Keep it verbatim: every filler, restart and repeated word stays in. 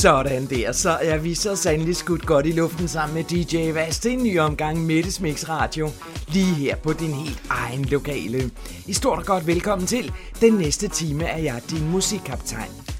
Sådan der, så er vi så sandelig skudt godt i luften sammen med D J Vast til en ny omgang Mettes Mix Radio, lige her på din helt egen lokale. I stort og godt velkommen til. Den næste time er jeg din musikkaptajn.